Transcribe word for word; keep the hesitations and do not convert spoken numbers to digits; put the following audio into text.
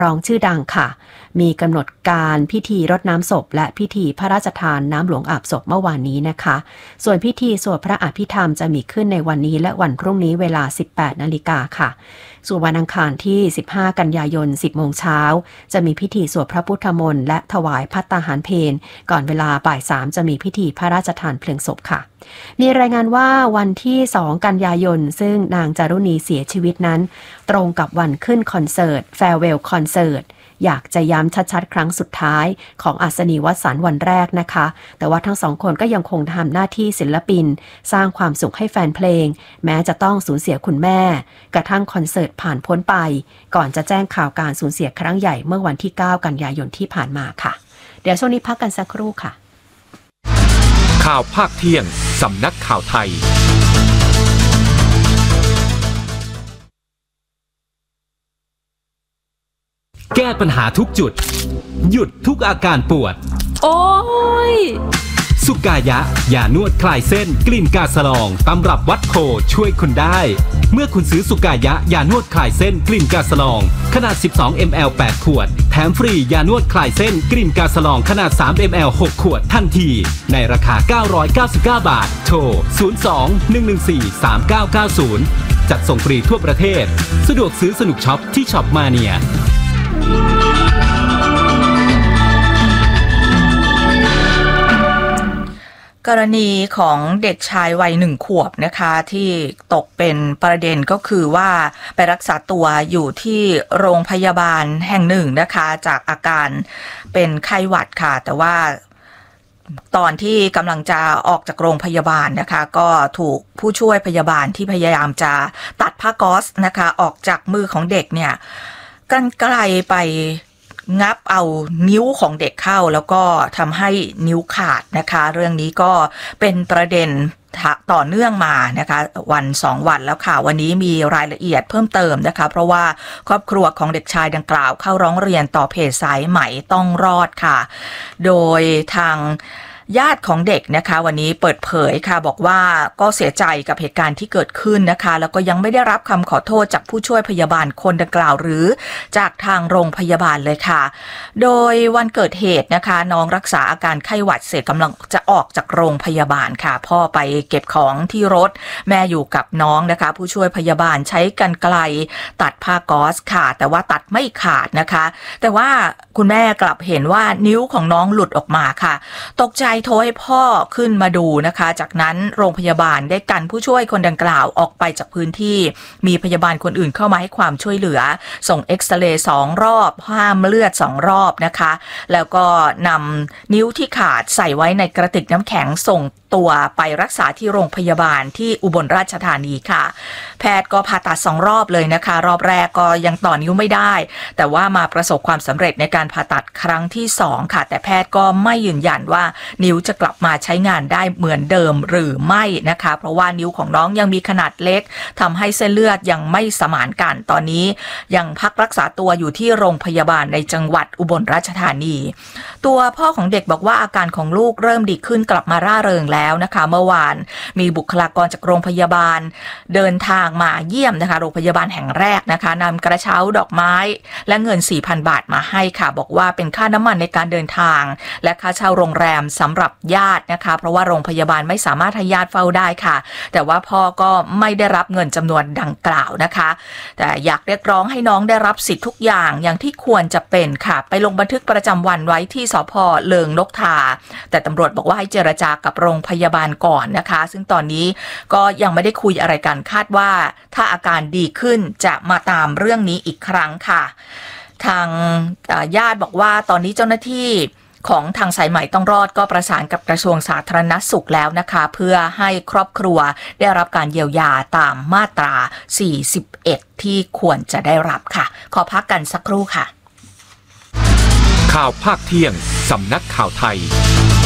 ร้องชื่อดังค่ะมีกำหนดการพิธีรดน้ำศพและพิธีพระราชทานน้ำหลวงอาบศพเมื่อวานนี้นะคะส่วนพิธีสวดพระอภิธรรมจะมีขึ้นในวันนี้และวันพรุ่งนี้เวลา สิบแปดนาฬิกาค่ะส่วนวันอังคารที่สิบห้ากันยายน สิบโมงเช้าจะมีพิธีสวดพระพุทธมนต์และถวายภัตตาหารเพลก่อนเวลาบ่ายสามจะมีพิธีพระราชทานเพลิงศพค่ะมีรายงานว่าวันที่สองกันยายนซึ่งนางจารุณีเสียชีวิตนั้นตรงกับวันขึ้นคอนเสิร์ต Farewell Concert อยากจะย้ำชัดๆครั้งสุดท้ายของอัศนีวสันต์วันแรกนะคะแต่ว่าทั้งสองคนก็ยังคงทำหน้าที่ศิลปินสร้างความสุขให้แฟนเพลงแม้จะต้องสูญเสียคุณแม่กระทั่งคอนเสิร์ตผ่านพ้นไปก่อนจะแจ้งข่าวการสูญเสียครั้งใหญ่เมื่อวันที่เก้ากันยายนที่ผ่านมาค่ะเดี๋ยวช่วงนี้พักกันสักครู่ค่ะข่าวภาคเที่ยงสำนักข่าวไทยแก้ปัญหาทุกจุดหยุดทุกอาการปวดโอ้ยสุกายะยานวดคลายเส้นกลิ่นกาสลองตำรับวัดโพช่วยคุณได้เมื่อคุณซื้อสุกายะยานวดคลายเส้นกลิ่นกาสลองขนาด สิบสองมิลลิลิตร แปดขวดแถมฟรียานวดคลายเส้นกลิ่นกาสลองขนาด สามมิลลิลิตร หกขวดทันทีในราคาเก้าร้อยเก้าสิบเก้าบาทโทรศูนย์ สอง หนึ่ง หนึ่ง สี่ สาม เก้า เก้า ศูนย์จัดส่งฟรีทั่วประเทศสะดวกซื้อสนุกช็อปที่ช็อปมาเนียกรณีของเด็กชายวัยหนึ่งขวบนะคะที่ตกเป็นประเด็นก็คือว่าไปรักษาตัวอยู่ที่โรงพยาบาลแห่งหนึ่งนะคะจากอาการเป็นไข้หวัดค่ะแต่ว่าตอนที่กำลังจะออกจากโรงพยาบาลนะคะก็ถูกผู้ช่วยพยาบาลที่พยายามจะตัดผ้าก๊อซนะคะออกจากมือของเด็กเนี่ยกรรไกรไปงับเอานิ้วของเด็กเข้าแล้วก็ทำให้นิ้วขาดนะคะเรื่องนี้ก็เป็นประเด็นต่อเนื่องมานะคะวันสองวันแล้วค่ะวันนี้มีรายละเอียดเพิ่มเติมนะคะเพราะว่าครอบครัวของเด็กชายดังกล่าวเข้าร้องเรียนต่อเพจสายไหมต้องรอดค่ะโดยทางญาติของเด็กนะคะวันนี้เปิดเผยค่ะบอกว่าก็เสียใจกับเหตุการณ์ที่เกิดขึ้นนะคะแล้วก็ยังไม่ได้รับคำขอโทษจากผู้ช่วยพยาบาลคนดังกล่าวหรือจากทางโรงพยาบาลเลยค่ะโดยวันเกิดเหตุนะคะน้องรักษาอาการไข้หวัดเสร็จกำลังจะออกจากโรงพยาบาลค่ะพ่อไปเก็บของที่รถแม่อยู่กับน้องนะคะผู้ช่วยพยาบาลใช้กรรไกรตัดผ้าก๊อซค่ะแต่ว่าตัดไม่ขาดนะคะแต่ว่าคุณแม่กลับเห็นว่านิ้วของน้องหลุดออกมาค่ะตกใจโทรให้พ่อขึ้นมาดูนะคะจากนั้นโรงพยาบาลได้กันผู้ช่วยคนดังกล่าวออกไปจากพื้นที่มีพยาบาลคนอื่นเข้ามาให้ความช่วยเหลือส่งเอ็กซเรย์สองรอบห้ามเลือดสองรอบนะคะแล้วก็นำนิ้วที่ขาดใส่ไว้ในกระติกน้ำแข็งส่งตัวไปรักษาที่โรงพยาบาลที่อุบลราชธานีค่ะแพทย์ก็ผ่าตัดสองรอบเลยนะคะรอบแรกก็ยังต่อนิ้วไม่ได้แต่ว่ามาประสบความสำเร็จในการผ่าตัดครั้งที่สองค่ะแต่แพทย์ก็ไม่ยืนยันว่านิ้วจะกลับมาใช้งานได้เหมือนเดิมหรือไม่นะคะเพราะว่านิ้วของน้องยังมีขนาดเล็กทำให้เส้นเลือดยังไม่สมานกันตอนนี้ยังพักรักษาตัวอยู่ที่โรงพยาบาลในจังหวัดอุบลราชธานีตัวพ่อของเด็กบอกว่าอาการของลูกเริ่มดีขึ้นกลับมาร่าเริงแล้วแล้วนะคะเมื่อวานมีบุคลากรจากโรงพยาบาลเดินทางมาเยี่ยมนะคะโรงพยาบาลแห่งแรกนะคะนำกระเช้าดอกไม้และเงิน สี่พัน บาทมาให้ค่ะบอกว่าเป็นค่าน้ำมันในการเดินทางและค่าเช่าโรงแรมสำหรับญาตินะคะเพราะว่าโรงพยาบาลไม่สามารถให้ญาติเฝ้าได้ค่ะแต่ว่าพ่อก็ไม่ได้รับเงินจำนวนดังกล่าวนะคะแต่อยากเรียกร้องให้น้องได้รับสิทธิ์ทุกอย่างอย่างที่ควรจะเป็นค่ะไปลงบันทึกประจำวันไว้ที่สภ.เลิงนกทาแต่ตำรวจบอกว่าให้เจรจากับโรงพยาบาลก่อนนะคะซึ่งตอนนี้ก็ยังไม่ได้คุยอะไรกันคาดว่าถ้าอาการดีขึ้นจะมาตามเรื่องนี้อีกครั้งค่ะทางญาติบอกว่าตอนนี้เจ้าหน้าที่ของทางสายไหมต้องรอดก็ประสานกับกระทรวงสาธารณสุขแล้วนะคะเพื่อให้ครอบครัวได้รับการเยียวยาตามมาตราสี่สิบเอ็ดที่ควรจะได้รับค่ะขอพักกันสักครู่ค่ะข่าวภาคเที่ยงสำนักข่าวไทย